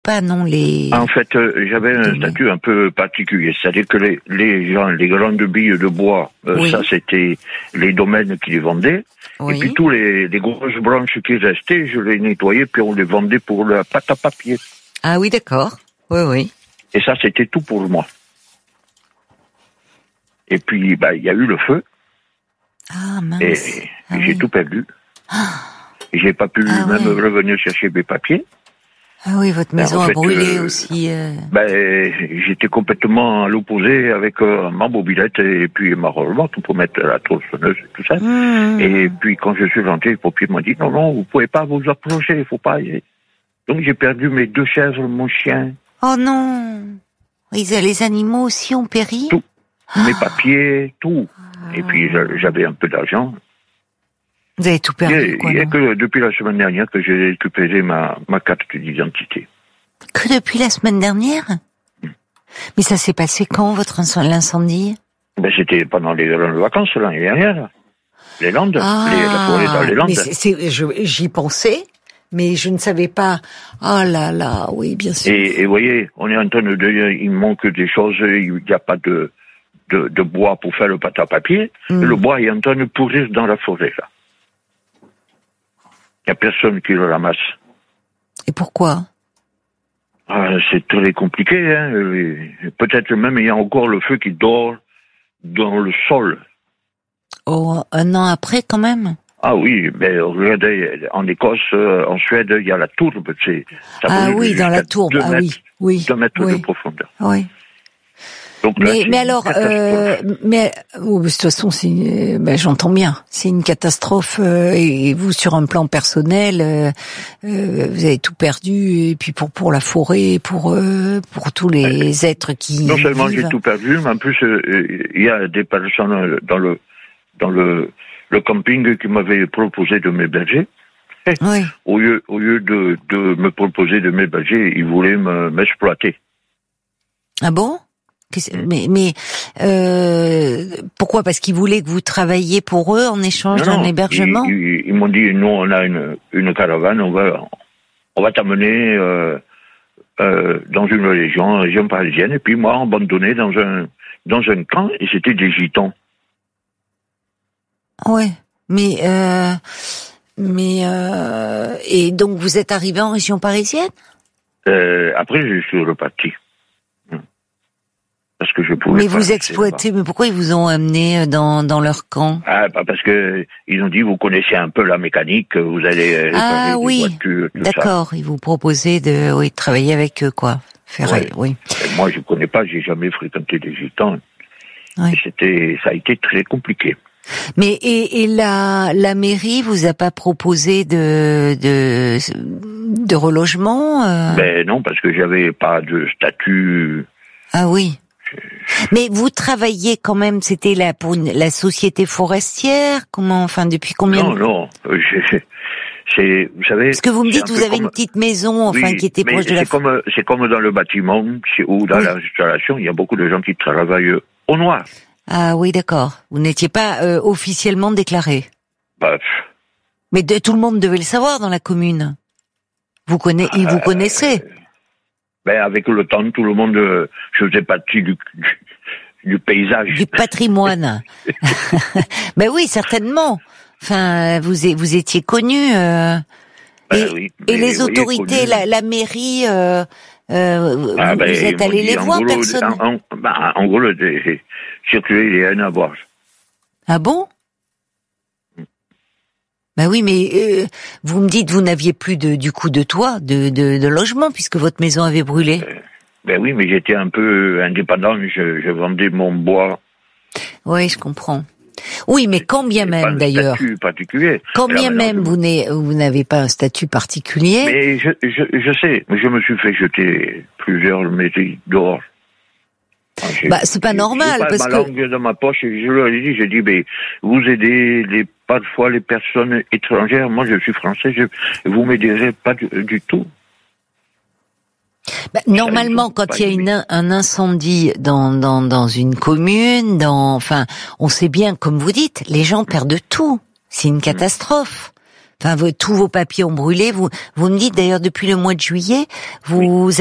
pas, non, les... En fait, j'avais un statut un peu particulier. C'est-à-dire que les grandes billes de bois, ça, c'était les domaines qui les vendaient. Oui. Et puis tous les grosses branches qui restaient, je les nettoyais, puis on les vendait pour la pâte à papier. Ah oui, d'accord. Oui, oui. Et ça, c'était tout pour moi. Et puis, il y a eu le feu. Ah, mince. Et j'ai tout perdu. Et j'ai pas pu même revenir chercher mes papiers. Ah oui, votre maison a brûlé aussi. J'étais complètement à l'opposé avec ma mobilette et puis ma remote pour mettre la tronçonneuse et tout ça. Et puis quand je suis rentré, le pompier m'a dit non, vous pouvez pas vous approcher, il faut pas. Donc j'ai perdu mes 2 chèvres, mon chien. Oh non, les animaux aussi ont péri. Tout, mes papiers, tout. Et puis j'avais un peu d'argent. Vous avez tout perdu, Il n'y a que depuis la semaine dernière que j'ai récupéré ma carte d'identité. Que depuis la semaine dernière? Mais ça s'est passé quand, l'incendie? C'était pendant les grandes vacances, l'année dernière. Les Landes, la forêt dans les Landes. Mais j'y pensais, mais je ne savais pas. Oh là là, oui, bien sûr. Et vous voyez, on est en train de dire, il manque des choses, il n'y a pas de bois pour faire le pâte à papier. Le bois est en train de pourrir dans la forêt, là. Il n'y a personne qui le ramasse. Et pourquoi? C'est très compliqué, hein. Peut-être même il y a encore le feu qui dort dans le sol. Oh, 1 an après, quand même? Ah oui, regardez, en Écosse, en Suède, il y a la tourbe, Ah oui, dans la tourbe, 2 mètres, oui. 2 mètres de profondeur. Oui. Donc là, mais alors, de toute façon, j'entends bien, c'est une catastrophe. Et vous, sur un plan personnel, vous avez tout perdu. Et puis pour la forêt, pour tous les êtres qui non seulement vivent. j'ai tout perdu, mais en plus il y a des personnes dans le camping qui m'avaient proposé de m'héberger. Oui. Au lieu de me proposer de m'héberger, ils voulaient m'exploiter. Ah bon? Mais pourquoi? Parce qu'ils voulaient que vous travailliez pour eux en échange d'un hébergement? Ils m'ont dit, nous on a une caravane, on va t'amener dans une région parisienne, et puis moi abandonné dans un camp, et c'était des gitans. Ouais, et donc vous êtes arrivé en région parisienne? Après je suis reparti. Parce que je pouvais. Mais vous exploitez, mais pourquoi ils vous ont amené dans leur camp? Parce que ils ont dit, vous connaissez un peu la mécanique, vous allez réparer des voitures, tout d'accord, ça. Ils vous proposaient de travailler avec eux, quoi. Oui. Et moi, je connais pas, j'ai jamais fréquenté des gitans. Oui. Ça a été très compliqué. Mais et la mairie vous a pas proposé de relogement? Non, parce que j'avais pas de statut. Ah oui. Mais vous travailliez quand même, c'était là pour la société forestière? Depuis combien? Non, vous savez. Parce que vous me dites, vous avez une petite maison, qui était proche de la forêt. C'est comme dans le bâtiment, ou dans l'installation, il y a beaucoup de gens qui travaillent au noir. Ah oui, d'accord. Vous n'étiez pas officiellement déclaré. Mais tout le monde devait le savoir dans la commune. Ils vous connaissaient. Avec le temps, tout le monde faisait partie du paysage. Du patrimoine. Oui, certainement. Enfin, vous étiez connu. Et les autorités, la mairie, vous êtes allé les voir, personne? En gros, circuler, il y a rien à voir. Ah bon? Oui, mais vous me dites vous n'aviez plus du coup de toit, de logement, puisque votre maison avait brûlé. Oui, mais j'étais un peu indépendant, je vendais mon bois. Oui, je comprends. Oui, mais quand bien même d'ailleurs. Statut particulier. Quand bien même vous n'avez pas un statut particulier. Mais je sais, je me suis fait jeter plusieurs mairies dehors. C'est pas normal parce que. J'ai ma langue dans ma poche et je leur ai dit, mais vous aidez parfois les personnes étrangères. Moi, je suis français, vous m'aiderez pas du tout. Normalement, quand il y a un incendie dans une commune, on sait bien, comme vous dites, les gens perdent tout. C'est une catastrophe. tous vos papiers ont brûlé. Vous me dites d'ailleurs depuis le mois de juillet, vous